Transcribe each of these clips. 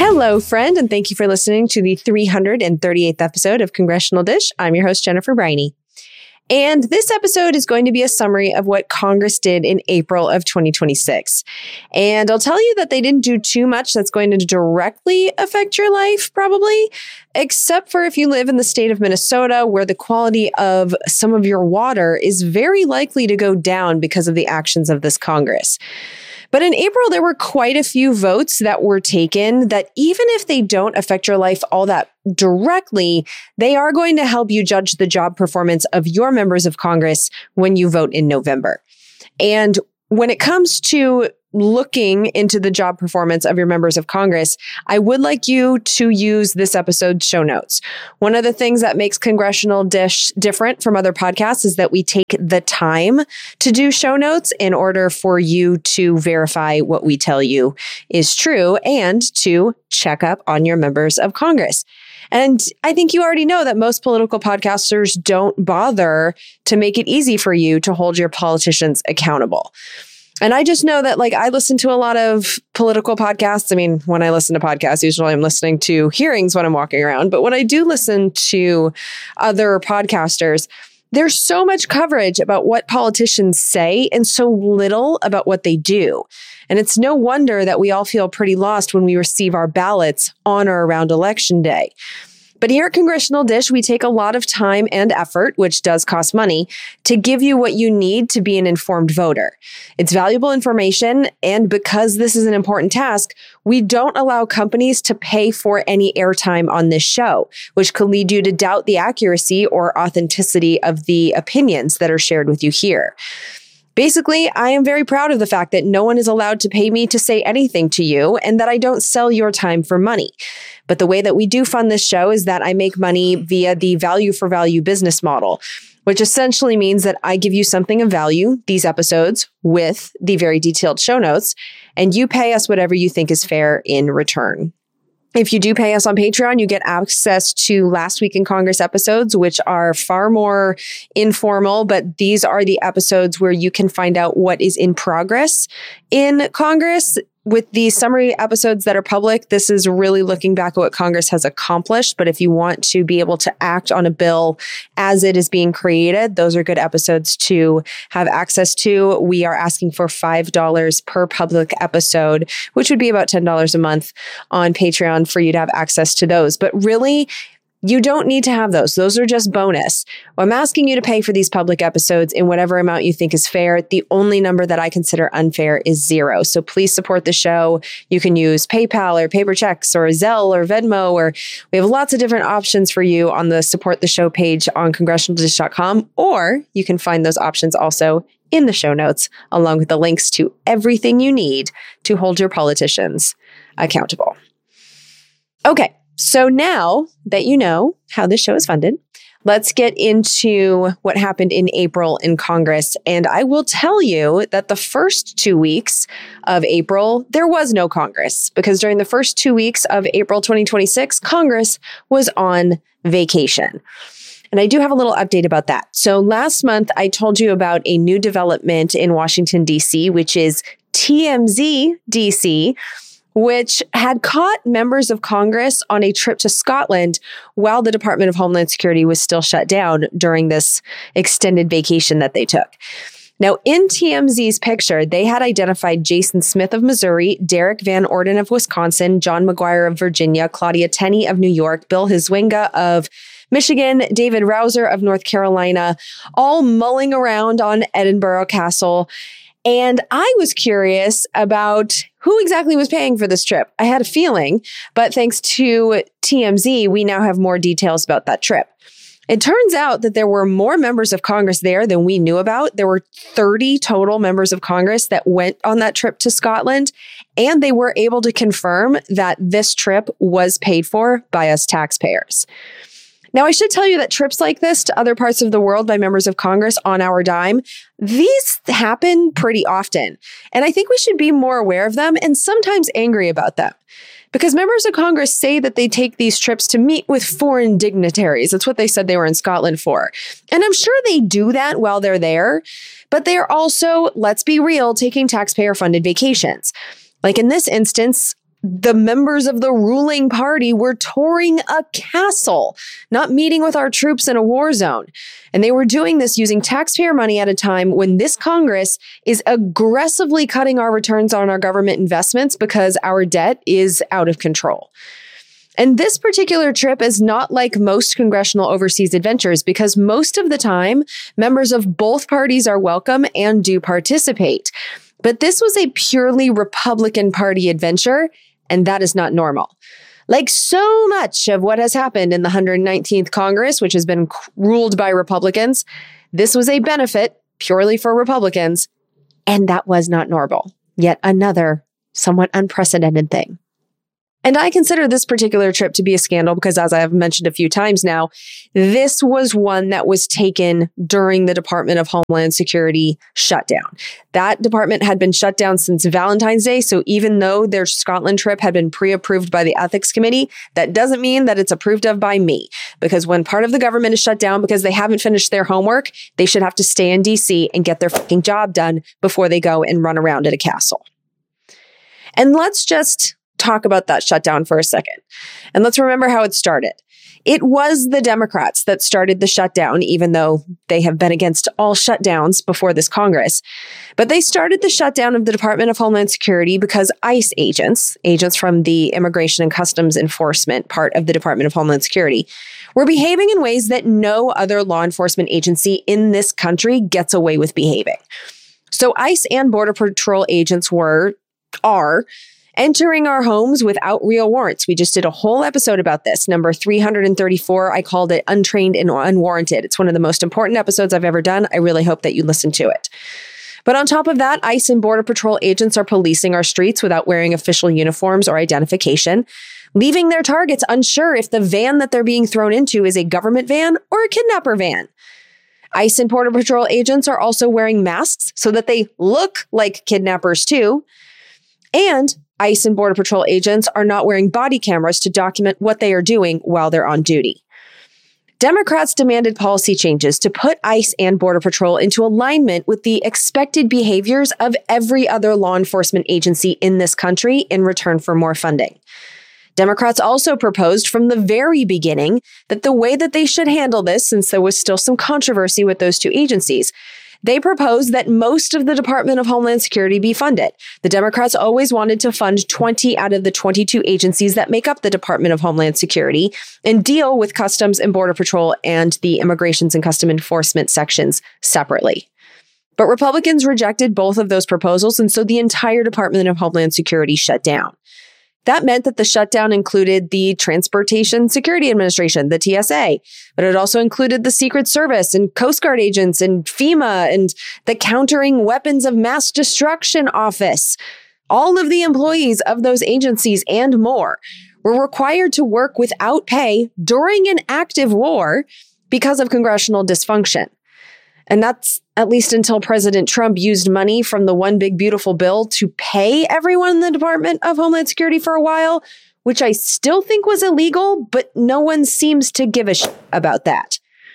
Hello, friend, and thank you for listening to the 338th episode of Congressional Dish. I'm your host, Jennifer Briney. And this episode is going to be a summary of what Congress did in April of 2026. And I'll tell you that they didn't do too much that's going to directly affect your life, probably, except for if you live in the state of Minnesota, where the quality of some of your water is very likely to go down because of the actions of this Congress. But in April, there were quite a few votes that were taken that even if they don't affect your life all that directly, they are going to help you judge the job performance of your members of Congress when you vote in November. And when it comes to looking into the job performance of your members of Congress, I would like you to use this episode's show notes. One of the things that makes Congressional Dish different from other podcasts is that we take the time to do show notes in order for you to verify what we tell you is true and to check up on your members of Congress. And I think you already know that most political podcasters don't bother to make it easy for you to hold your politicians accountable. And I just know that, I listen to a lot of political podcasts. I mean, when I listen to podcasts, usually I'm listening to hearings when I'm walking around. But when I do listen to other podcasters, there's so much coverage about what politicians say and so little about what they do. And it's no wonder that we all feel pretty lost when we receive our ballots on or around Election Day. But here at Congressional Dish, we take a lot of time and effort, which does cost money, to give you what you need to be an informed voter. It's valuable information, and because this is an important task, we don't allow companies to pay for any airtime on this show, which could lead you to doubt the accuracy or authenticity of the opinions that are shared with you here. Basically, I am very proud of the fact that no one is allowed to pay me to say anything to you and that I don't sell your time for money. But the way that we do fund this show is that I make money via the value for value business model, which essentially means that I give you something of value, these episodes, with the very detailed show notes, and you pay us whatever you think is fair in return. If you do pay us on Patreon, you get access to Last Week in Congress episodes, which are far more informal, but these are the episodes where you can find out what is in progress in Congress. With the summary episodes that are public, this is really looking back at what Congress has accomplished. But if you want to be able to act on a bill as it is being created, those are good episodes to have access to. We are asking for $5 per public episode, which would be about $10 a month on Patreon for you to have access to those. But really, you don't need to have those. Those are just bonus. I'm asking you to pay for these public episodes in whatever amount you think is fair. The only number that I consider unfair is $0. So please support the show. You can use PayPal or paper checks or Zelle or Venmo, or we have lots of different options for you on the support the show page on congressionaldish.com, or you can find those options also in the show notes, along with the links to everything you need to hold your politicians accountable. Okay. So now that you know how this show is funded, let's get into what happened in April in Congress. And I will tell you that the first 2 weeks of April, there was no Congress, because during the first 2 weeks of April 2026, Congress was on vacation. And I do have a little update about that. So last month, I told you about a new development in Washington, D.C., which is TMZ DC, which had caught members of Congress on a trip to Scotland while the Department of Homeland Security was still shut down during this extended vacation that they took. Now, in TMZ's picture, they had identified Jason Smith of Missouri, Derek Van Orden of Wisconsin, John McGuire of Virginia, Claudia Tenney of New York, Bill Hizwinga of Michigan, David Rouser of North Carolina, all mulling around on Edinburgh Castle. And I was curious about who exactly was paying for this trip. I had a feeling, but thanks to TMZ, we now have more details about that trip. It turns out that there were more members of Congress there than we knew about. There were 30 total members of Congress that went on that trip to Scotland, and they were able to confirm that this trip was paid for by us taxpayers. Now, I should tell you that trips like this to other parts of the world by members of Congress on our dime, these happen pretty often. And I think we should be more aware of them and sometimes angry about them. Because members of Congress say that they take these trips to meet with foreign dignitaries. That's what they said they were in Scotland for. And I'm sure they do that while they're there. But they're also, let's be real, taking taxpayer-funded vacations. Like in this instance, the members of the ruling party were touring a castle, not meeting with our troops in a war zone. And they were doing this using taxpayer money at a time when this Congress is aggressively cutting our returns on our government investments because our debt is out of control. And this particular trip is not like most congressional overseas adventures because most of the time, members of both parties are welcome and do participate. But this was a purely Republican Party adventure, and that is not normal. Like so much of what has happened in the 119th Congress, which has been ruled by Republicans, this was a benefit purely for Republicans, and that was not normal. Yet another somewhat unprecedented thing. And I consider this particular trip to be a scandal because, as I have mentioned a few times now, this was one that was taken during the Department of Homeland Security shutdown. That department had been shut down since Valentine's Day, so even though their Scotland trip had been pre-approved by the Ethics Committee, that doesn't mean that it's approved of by me. Because when part of the government is shut down because they haven't finished their homework, they should have to stay in DC and get their fucking job done before they go and run around at a castle. And let's just talk about that shutdown for a second. And let's remember how it started. It was the Democrats that started the shutdown, even though they have been against all shutdowns before this Congress. But they started the shutdown of the Department of Homeland Security because ICE agents from the Immigration and Customs Enforcement part of the Department of Homeland Security, were behaving in ways that no other law enforcement agency in this country gets away with behaving. So ICE and Border Patrol agents are entering our homes without real warrants. We just did a whole episode about this. Number 334, I called it Untrained and Unwarranted. It's one of the most important episodes I've ever done. I really hope that you listen to it. But on top of that, ICE and Border Patrol agents are policing our streets without wearing official uniforms or identification, leaving their targets unsure if the van that they're being thrown into is a government van or a kidnapper van. ICE and Border Patrol agents are also wearing masks so that they look like kidnappers too. And ICE and Border Patrol agents are not wearing body cameras to document what they are doing while they're on duty. Democrats demanded policy changes to put ICE and Border Patrol into alignment with the expected behaviors of every other law enforcement agency in this country in return for more funding. Democrats also proposed from the very beginning that the way that they should handle this, since there was still some controversy with those two agencies, they proposed that most of the Department of Homeland Security be funded. The Democrats always wanted to fund 20 out of the 22 agencies that make up the Department of Homeland Security and deal with Customs and Border Patrol and the Immigrations and Customs Enforcement sections separately. But Republicans rejected both of those proposals, and so the entire Department of Homeland Security shut down. That meant that the shutdown included the Transportation Security Administration, the TSA, but it also included the Secret Service and Coast Guard agents and FEMA and the Countering Weapons of Mass Destruction Office. All of the employees of those agencies and more were required to work without pay during an active war because of congressional dysfunction. And that's at least until President Trump used money from the One Big Beautiful Bill to pay everyone in the Department of Homeland Security for a while, which I still think was illegal, but no one seems to give a shit about that.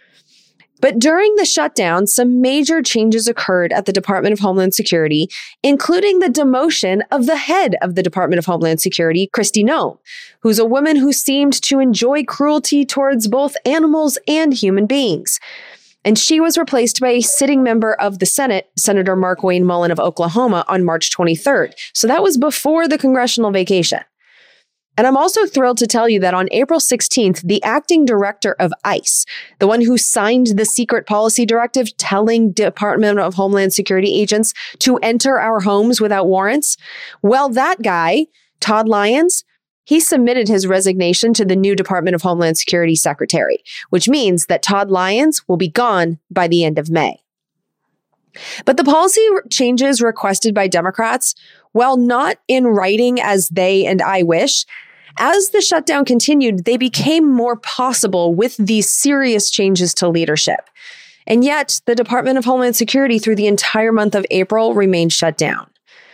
But during the shutdown, some major changes occurred at the Department of Homeland Security, including the demotion of the head of the Department of Homeland Security, Kristi Noem, who's a woman who seemed to enjoy cruelty towards both animals and human beings. And she was replaced by a sitting member of the Senate, Senator Mark Wayne Mullen of Oklahoma, on March 23rd. So that was before the congressional vacation. And I'm also thrilled to tell you that on April 16th, the acting director of ICE, the one who signed the secret policy directive telling Department of Homeland Security agents to enter our homes without warrants, well, that guy, Todd Lyons, he submitted his resignation to the new Department of Homeland Security secretary, which means that Todd Lyons will be gone by the end of May. But the policy changes requested by Democrats, while not in writing as they and I wish, as the shutdown continued, they became more possible with these serious changes to leadership. And yet, the Department of Homeland Security through the entire month of April remained shut down.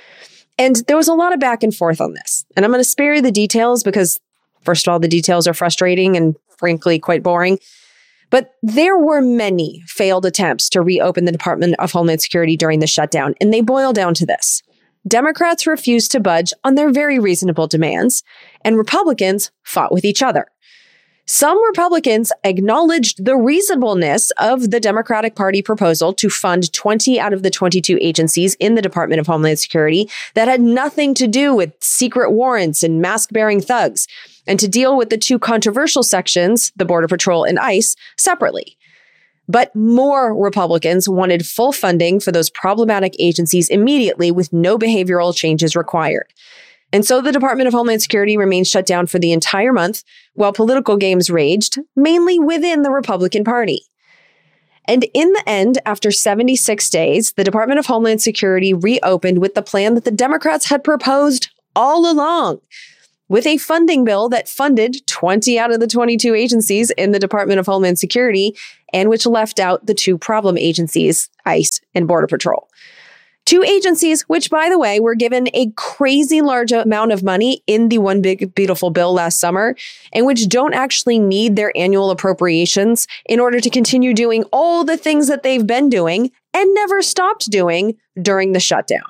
And there was a lot of back and forth on this. And I'm going to spare you the details because, first of all, the details are frustrating and frankly quite boring. But there were many failed attempts to reopen the Department of Homeland Security during the shutdown, and they boil down to this. Democrats refused to budge on their very reasonable demands, and Republicans fought with each other. Some Republicans acknowledged the reasonableness of the Democratic Party proposal to fund 20 out of the 22 agencies in the Department of Homeland Security that had nothing to do with secret warrants and mask-bearing thugs, and to deal with the two controversial sections, the Border Patrol and ICE, separately. But more Republicans wanted full funding for those problematic agencies immediately with no behavioral changes required. And so the Department of Homeland Security remained shut down for the entire month while political games raged, mainly within the Republican Party. And in the end, after 76 days, the Department of Homeland Security reopened with the plan that the Democrats had proposed all along, with a funding bill that funded 20 out of the 22 agencies in the Department of Homeland Security, and which left out the two problem agencies, ICE and Border Patrol. Two agencies, which, by the way, were given a crazy large amount of money in the One Big Beautiful Bill last summer, and which don't actually need their annual appropriations in order to continue doing all the things that they've been doing and never stopped doing during the shutdown.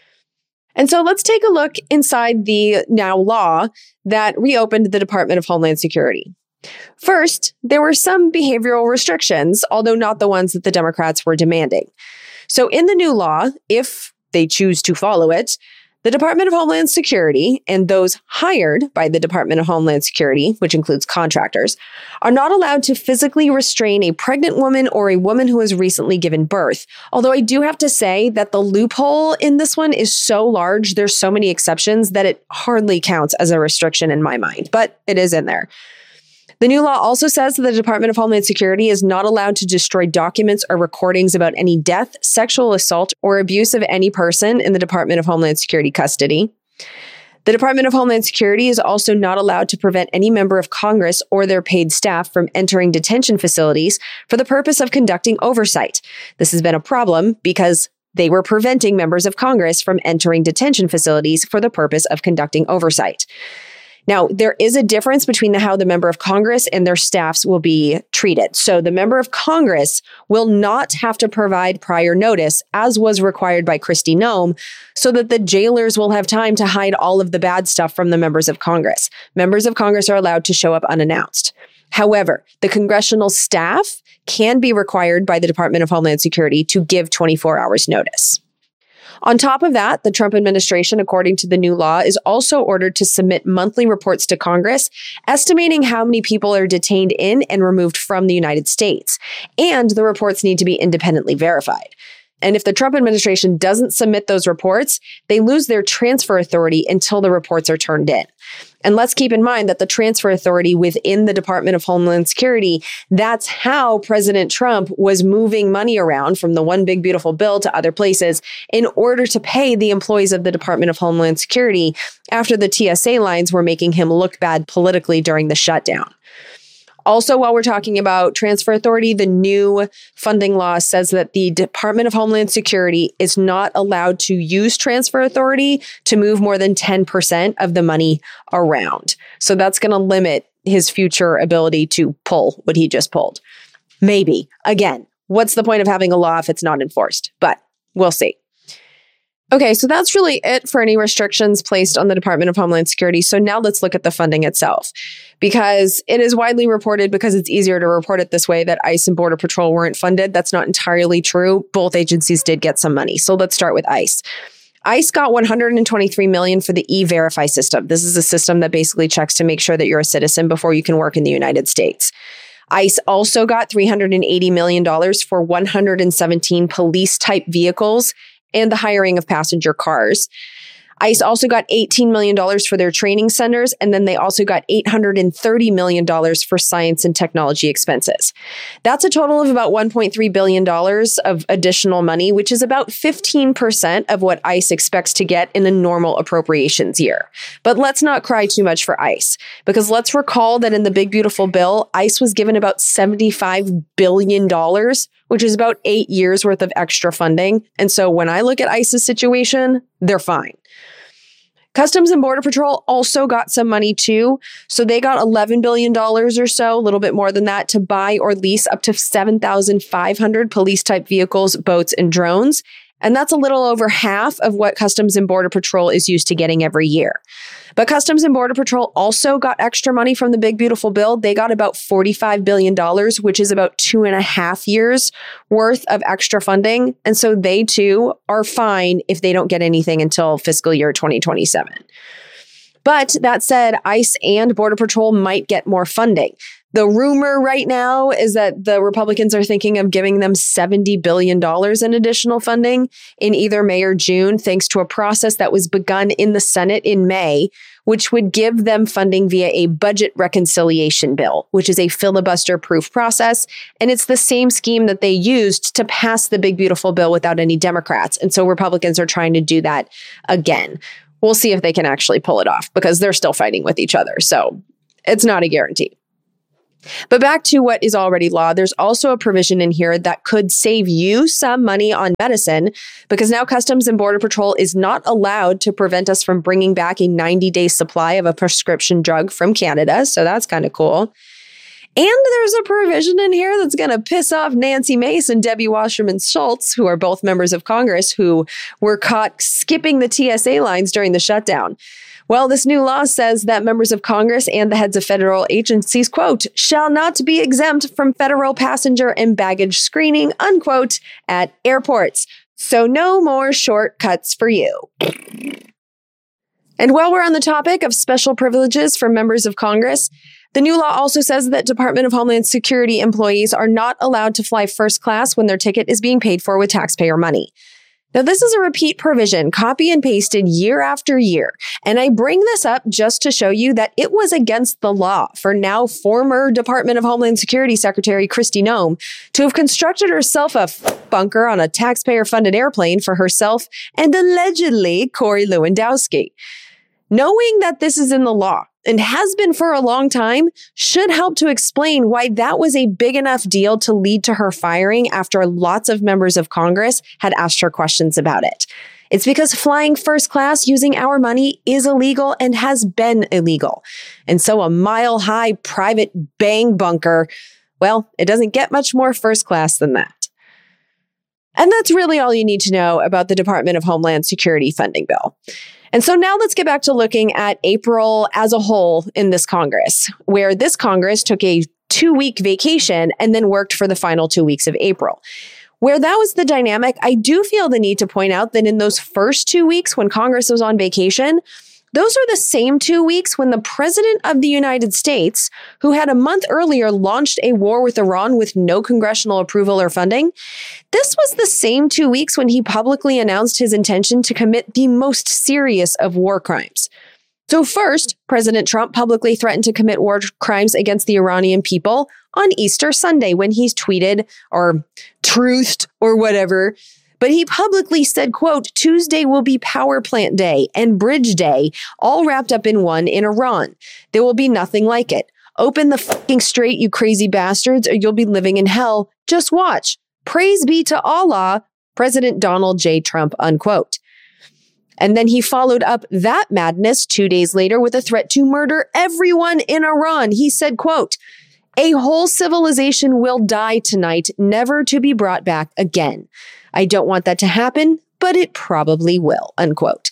And so let's take a look inside the now law that reopened the Department of Homeland Security. First, there were some behavioral restrictions, although not the ones that the Democrats were demanding. So in the new law, if they choose to follow it, the Department of Homeland Security and those hired by the Department of Homeland Security, which includes contractors, are not allowed to physically restrain a pregnant woman or a woman who has recently given birth. Although I do have to say that the loophole in this one is so large, there's so many exceptions that it hardly counts as a restriction in my mind, but it is in there. The new law also says that the Department of Homeland Security is not allowed to destroy documents or recordings about any death, sexual assault, or abuse of any person in the Department of Homeland Security custody. The Department of Homeland Security is also not allowed to prevent any member of Congress or their paid staff from entering detention facilities for the purpose of conducting oversight. This has been a problem because they were preventing members of Congress from entering detention facilities for the purpose of conducting oversight. Now, there is a difference between how the member of Congress and their staffs will be treated. So the member of Congress will not have to provide prior notice, as was required by Kristi Noem, so that the jailers will have time to hide all of the bad stuff from the members of Congress. Members of Congress are allowed to show up unannounced. However, the congressional staff can be required by the Department of Homeland Security to give 24 hours notice. On top of that, the Trump administration, according to the new law, is also ordered to submit monthly reports to Congress, estimating how many people are detained in and removed from the United States. And the reports need to be independently verified. And if the Trump administration doesn't submit those reports, they lose their transfer authority until the reports are turned in. And let's keep in mind that the transfer authority within the Department of Homeland Security, that's how President Trump was moving money around from the One Big Beautiful Bill to other places in order to pay the employees of the Department of Homeland Security after the TSA lines were making him look bad politically during the shutdown. Also, while we're talking about transfer authority, the new funding law says that the Department of Homeland Security is not allowed to use transfer authority to move more than 10% of the money around. So that's going to limit his future ability to pull what he just pulled. Maybe. Again, what's the point of having a law if it's not enforced? But we'll see. Okay, so that's really it for any restrictions placed on the Department of Homeland Security. So now let's look at the funding itself, because it is widely reported, because it's easier to report it this way, that ICE and Border Patrol weren't funded. That's not entirely true. Both agencies did get some money. So let's start with ICE. ICE got $123 million for the E-Verify system. This is a system that basically checks to make sure that you're a citizen before you can work in the United States. ICE also got $380 million for 117 police-type vehicles and the hiring of passenger cars. ICE also got $18 million for their training centers, and then they also got $830 million for science and technology expenses. That's a total of about $1.3 billion of additional money, which is about 15% of what ICE expects to get in a normal appropriations year. But let's not cry too much for ICE, because let's recall that in the Big Beautiful Bill, ICE was given about $75 billion, which is about 8 years worth of extra funding. And so when I look at ICE's situation, they're fine. Customs and Border Patrol also got some money too. So they got $11 billion or so, a little bit more than that, to buy or lease up to 7,500 police-type vehicles, boats, and drones, And that's a little over half of what Customs and Border Patrol is used to getting every year. But Customs and Border Patrol also got extra money from the Big Beautiful Bill. They got about $45 billion, which is about 2.5 years worth of extra funding. And so they too are fine if they don't get anything until fiscal year 2027. But that said, ICE and Border Patrol might get more funding. The rumor right now is that the Republicans are thinking of giving them $70 billion in additional funding in either May or June, thanks to a process that was begun in the Senate in May, which would give them funding via a budget reconciliation bill, which is a filibuster-proof process. And it's the same scheme that they used to pass the Big Beautiful Bill without any Democrats. And so Republicans are trying to do that again. We'll see if they can actually pull it off because they're still fighting with each other. So it's not a guarantee. But back to what is already law, there's also a provision in here that could save you some money on medicine because now Customs and Border Patrol is not allowed to prevent us from bringing back a 90-day supply of a prescription drug from Canada. So that's kind of cool. And there's a provision in here that's going to piss off Nancy Mace and Debbie Wasserman Schultz, who are both members of Congress who were caught skipping the TSA lines during the shutdown. Well, this new law says that members of Congress and the heads of federal agencies, quote, shall not be exempt from federal passenger and baggage screening, unquote, at airports. So no more shortcuts for you. And while we're on the topic of special privileges for members of Congress, the new law also says that Department of Homeland Security employees are not allowed to fly first class when their ticket is being paid for with taxpayer money. Now, this is a repeat provision, copy and pasted year after year. And I bring this up just to show you that it was against the law for now former Department of Homeland Security Secretary Kristi Noem to have constructed herself a bunker on a taxpayer-funded airplane for herself and allegedly Corey Lewandowski. Knowing that this is in the law and has been for a long time should help to explain why that was a big enough deal to lead to her firing after lots of members of Congress had asked her questions about it. It's because flying first class using our money is illegal and has been illegal. And so a mile-high private bang bunker, well, it doesn't get much more first class than that. And that's really all you need to know about the Department of Homeland Security funding bill. And so now let's get back to looking at April as a whole in this Congress, where this Congress took a 2-week vacation and then worked for the final 2 weeks of April. Where that was the dynamic, I do feel the need to point out that in those first 2 weeks when Congress was on vacation, those are the same 2 weeks when the President of the United States, who had a month earlier launched a war with Iran with no congressional approval or funding, this was the same 2 weeks when he publicly announced his intention to commit the most serious of war crimes. So first, President Trump publicly threatened to commit war crimes against the Iranian people on Easter Sunday when he's tweeted or truthed or whatever. But he publicly said, quote, Tuesday will be Power Plant Day and Bridge Day, all wrapped up in one in Iran. There will be nothing like it. Open the fucking strait, you crazy bastards, or you'll be living in hell. Just watch. Praise be to Allah, President Donald J. Trump, unquote. And then he followed up that madness 2 days later with a threat to murder everyone in Iran. He said, quote, a whole civilization will die tonight, never to be brought back again. I don't want that to happen, but it probably will, unquote.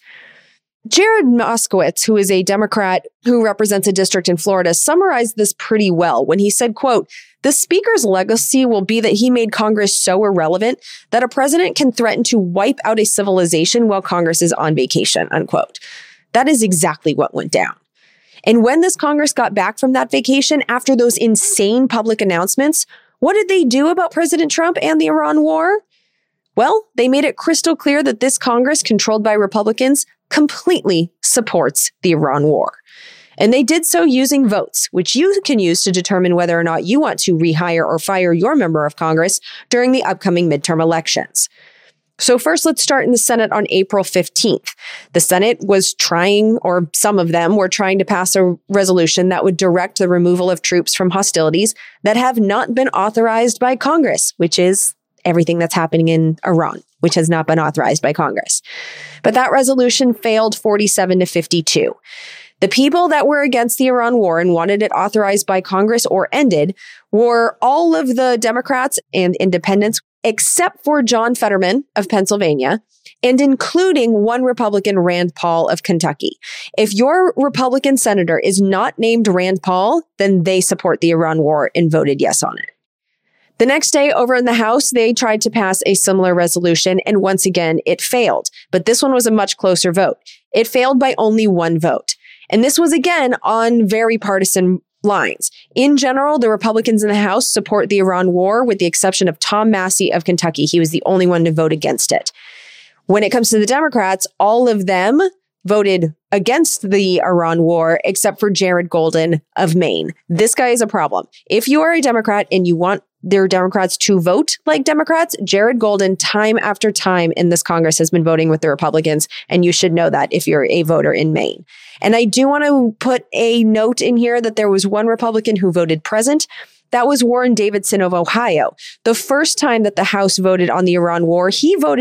Jared Moskowitz, who is a Democrat who represents a district in Florida, summarized this pretty well when he said, quote, the speaker's legacy will be that he made Congress so irrelevant that a president can threaten to wipe out a civilization while Congress is on vacation, unquote. That is exactly what went down. And when this Congress got back from that vacation after those insane public announcements, what did they do about President Trump and the Iran war? Well, they made it crystal clear that this Congress, controlled by Republicans, completely supports the Iran war. And they did so using votes, which you can use to determine whether or not you want to rehire or fire your member of Congress during the upcoming midterm elections. So first, let's start in the Senate on April 15th. The Senate was trying, or some of them were trying to pass a resolution that would direct the removal of troops from hostilities that have not been authorized by Congress, which is everything that's happening in Iran, which has not been authorized by Congress. But that resolution failed 47-52. The people that were against the Iran war and wanted it authorized by Congress or ended were all of the Democrats and independents, except for John Fetterman of Pennsylvania, and including one Republican, Rand Paul of Kentucky. If your Republican senator is not named Rand Paul, then they support the Iran war and voted yes on it. The next day, over in the House, they tried to pass a similar resolution, and once again, it failed. But this one was a much closer vote. It failed by only one vote. And this was, again, on very partisan lines. In general, the Republicans in the House support the Iran war, with the exception of Tom Massie of Kentucky. He was the only one to vote against it. When it comes to the Democrats, all of them voted against the Iran war, except for Jared Golden of Maine. This guy is a problem. If you are a Democrat and you want their Democrats to vote like Democrats, Jared Golden, time after time in this Congress, has been voting with the Republicans, and you should know that if you're a voter in Maine. And I do want to put a note in here that there was one Republican who voted present. That was Warren Davidson of Ohio. The first time that the House voted on the Iran war, he voted